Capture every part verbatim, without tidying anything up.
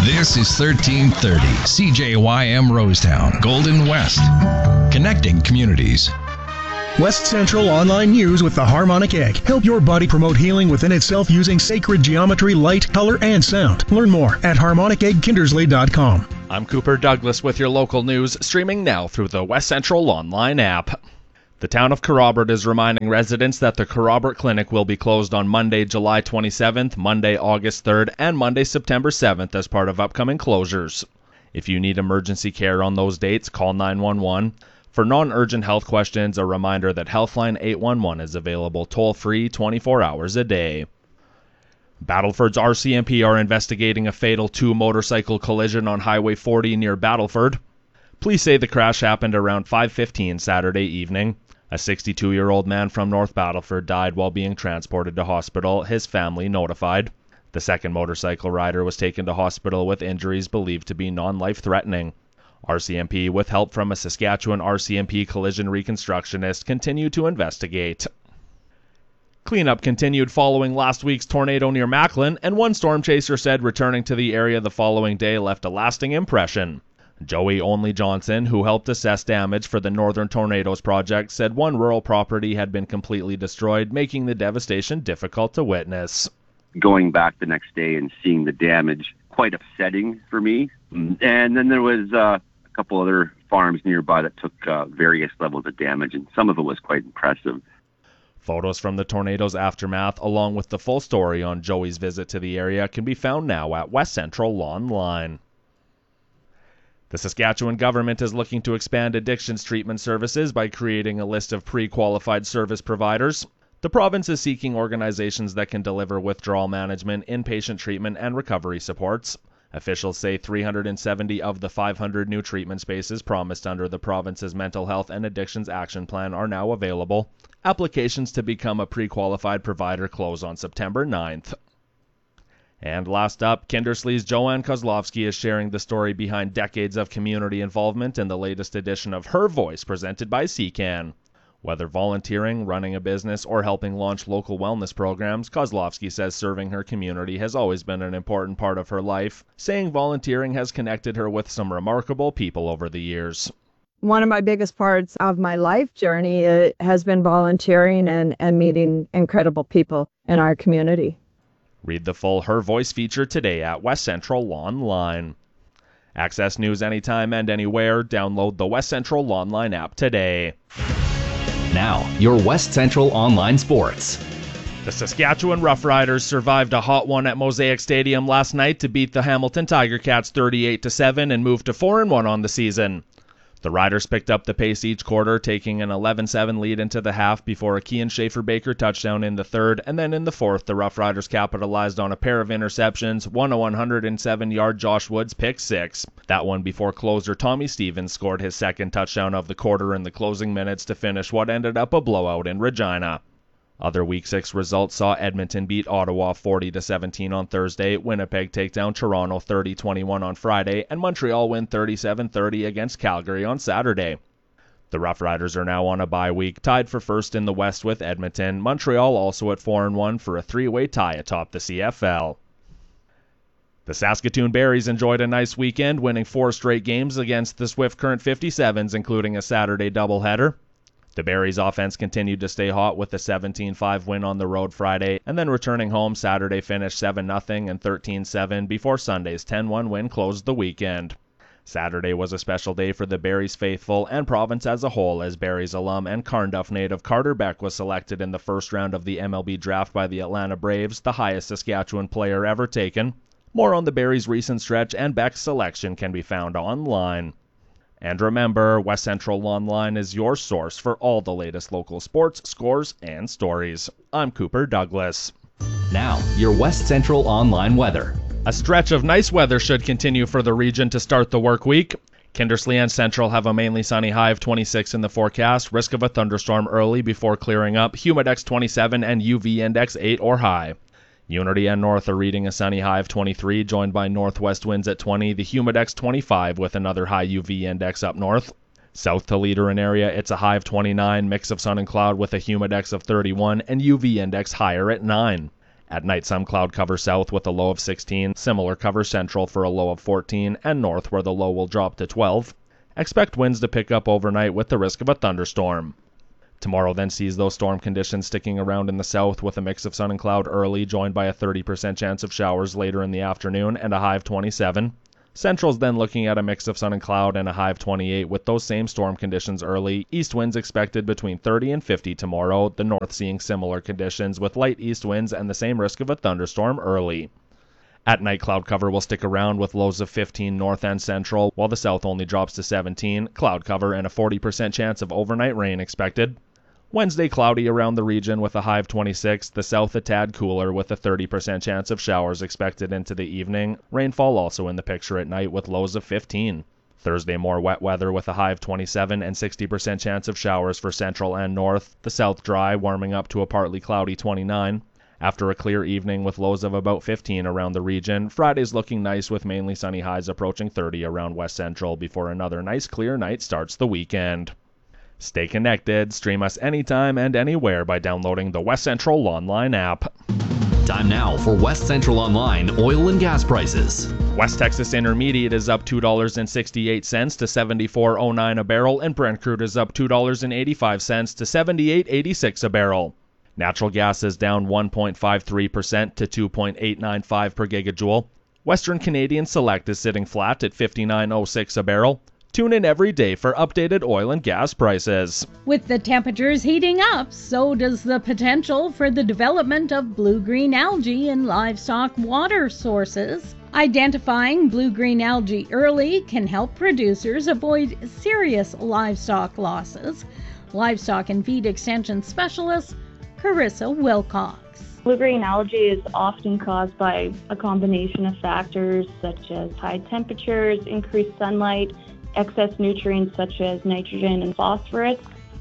This is thirteen thirty C J Y M Rosetown, Golden West, connecting communities. West Central Online News with the Harmonic Egg. Help your body promote healing within itself using sacred geometry, light, color, and sound. Learn more at harmonic egg kindersley dot com. I'm Cooper Douglas with your local news, streaming now through the West Central Online app. The town of Kerrobert is reminding residents that the Kerrobert Clinic will be closed on Monday, July twenty-seventh, Monday, August third, and Monday, September seventh as part of upcoming closures. If you need emergency care on those dates, call nine one one. For non-urgent health questions, a reminder that Healthline eight one one is available toll-free twenty-four hours a day. Battleford's R C M P are investigating a fatal two-motorcycle collision on Highway forty near Battleford. Police say the crash happened around five fifteen Saturday evening. A sixty-two-year-old man from North Battleford died while being transported to hospital, his family notified. The second motorcycle rider was taken to hospital with injuries believed to be non-life-threatening. R C M P, with help from a Saskatchewan R C M P collision reconstructionist, continue to investigate. Cleanup continued following last week's tornado near Macklin, and one storm chaser said returning to the area the following day left a lasting impression. Joey Only Johnson, who helped assess damage for the Northern Tornadoes project, said one rural property had been completely destroyed, making the devastation difficult to witness. Going back the next day and seeing the damage, quite upsetting for me. And then there was uh, a couple other farms nearby that took uh, various levels of damage, and some of it was quite impressive. Photos from the tornado's aftermath, along with the full story on Joey's visit to the area, can be found now at West Central Online. The Saskatchewan government is looking to expand addictions treatment services by creating a list of pre-qualified service providers. The province is seeking organizations that can deliver withdrawal management, inpatient treatment, and recovery supports. Officials say three hundred seventy of the five hundred new treatment spaces promised under the province's Mental Health and Addictions Action Plan are now available. Applications to become a pre-qualified provider close on September ninth. And last up, Kindersley's Joanne Kozlowski is sharing the story behind decades of community involvement in the latest edition of Her Voice, presented by C C A N. Whether volunteering, running a business, or helping launch local wellness programs, Kozlowski says serving her community has always been an important part of her life, saying volunteering has connected her with some remarkable people over the years. One of my biggest parts of my life journey uh, has been volunteering and, and meeting incredible people in our community. Read the full Her Voice feature today at West Central Online. Access news anytime and anywhere. Download the West Central Online app today. Now, your West Central Online Sports. The Saskatchewan Roughriders survived a hot one at Mosaic Stadium last night to beat the Hamilton Tiger Cats thirty-eight to seven and move to four and one on the season. The Riders picked up the pace each quarter, taking an eleven seven lead into the half before a Kian Schaefer-Baker touchdown in the third, and then in the fourth, the Rough Riders capitalized on a pair of interceptions, one a one hundred seven-yard Josh Woods pick six. That one before closer Tommy Stevens scored his second touchdown of the quarter in the closing minutes to finish what ended up a blowout in Regina. Other Week six results saw Edmonton beat Ottawa forty to seventeen on Thursday, Winnipeg take down Toronto thirty twenty-one on Friday, and Montreal win thirty-seven thirty against Calgary on Saturday. The Rough Riders are now on a bye week, tied for first in the West with Edmonton, Montreal also at four and one for a three-way tie atop the C F L. The Saskatoon Berries enjoyed a nice weekend, winning four straight games against the Swift Current fifty-sevens, including a Saturday doubleheader. The Berries' offense continued to stay hot with a seventeen five win on the road Friday, and then returning home Saturday finished seven nothing and thirteen seven before Sunday's ten one win closed the weekend. Saturday was a special day for the Berries faithful and province as a whole, as Berries alum and Carnduff native Carter Beck was selected in the first round of the M L B draft by the Atlanta Braves, the highest Saskatchewan player ever taken. More on the Berries' recent stretch and Beck's selection can be found online. And remember, West Central Online is your source for all the latest local sports, scores, and stories. I'm Cooper Douglas. Now, your West Central Online weather. A stretch of nice weather should continue for the region to start the work week. Kindersley and Central have a mainly sunny high of twenty-six in the forecast, risk of a thunderstorm early before clearing up, humidex twenty-seven and U V index eight or high. Unity and North are reading a sunny high of twenty-three, joined by northwest winds at twenty, the humidex twenty-five with another high U V index up north. South to Leader and area, it's a high of twenty-nine, mix of sun and cloud with a humidex of thirty-one, and U V index higher at nine. At night, some cloud cover south with a low of sixteen, similar cover central for a low of fourteen, and north where the low will drop to twelve. Expect winds to pick up overnight with the risk of a thunderstorm. Tomorrow then sees those storm conditions sticking around in the south with a mix of sun and cloud early, joined by a thirty percent chance of showers later in the afternoon and a high of twenty-seven. Central's then looking at a mix of sun and cloud and a high of twenty-eight with those same storm conditions early. East winds expected between thirty and fifty tomorrow. The north seeing similar conditions with light east winds and the same risk of a thunderstorm early. At night, cloud cover will stick around with lows of fifteen north and central, while the south only drops to seventeen. Cloud cover and a forty percent chance of overnight rain expected. Wednesday, cloudy around the region with a high of twenty-six. The south a tad cooler with a thirty percent chance of showers expected into the evening. Rainfall also in the picture at night with lows of fifteen. Thursday, more wet weather with a high of twenty-seven and sixty percent chance of showers for central and north. The south dry, warming up to a partly cloudy twenty-nine. After a clear evening with lows of about fifteen around the region, Friday's looking nice with mainly sunny highs approaching thirty around west central before another nice clear night starts the weekend. Stay connected. Stream us anytime and anywhere by downloading the West Central Online app. Time now for West Central Online oil and gas prices. West Texas Intermediate is up two dollars and sixty-eight cents to seventy-four oh nine a barrel, and Brent crude is up two dollars and eighty-five cents to seventy-eight eighty-six a barrel. Natural gas is down one point five three percent to two point eight nine five per gigajoule. Western Canadian Select is sitting flat at fifty-nine oh six a barrel. Tune in every day for updated oil and gas prices. With the temperatures heating up, so does the potential for the development of blue-green algae in livestock water sources. Identifying blue-green algae early can help producers avoid serious livestock losses. Livestock and Feed Extension Specialist Carissa Wilcox. Blue-green algae is often caused by a combination of factors such as high temperatures, increased sunlight, excess nutrients such as nitrogen and phosphorus,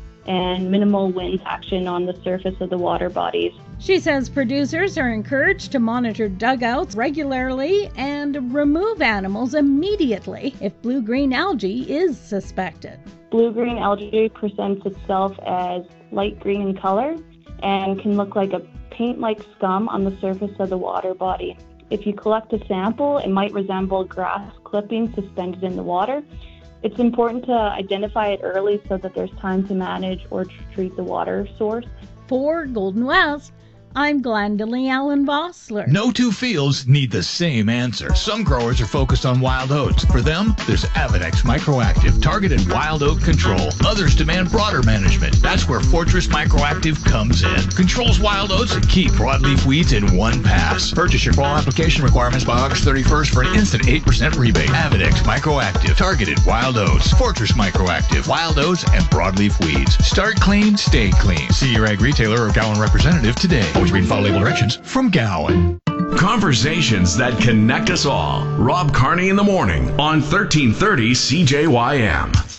and minimal wind action on the surface of the water bodies. She says producers are encouraged to monitor dugouts regularly and remove animals immediately if blue-green algae is suspected. Blue-green algae presents itself as light green in color and can look like a paint-like scum on the surface of the water body. If you collect a sample, it might resemble grass clippings suspended in the water. It's important to identify it early so that there's time to manage or treat the water source. For Golden West, I'm Glendalee Allen Vossler. No two fields need the same answer. Some growers are focused on wild oats. For them, there's Avedex Microactive, targeted wild oat control. Others demand broader management. That's where Fortress Microactive comes in. Controls wild oats and key broadleaf weeds in one pass. Purchase your fall application requirements by August thirty-first for an instant eight percent rebate. Avedex Microactive, targeted wild oats. Fortress Microactive, wild oats and broadleaf weeds. Start clean, stay clean. See your ag retailer or Gowan representative today. Always read follow label directions from Gowan. Conversations that connect us all. Rob Carney in the morning on thirteen thirty C J Y M.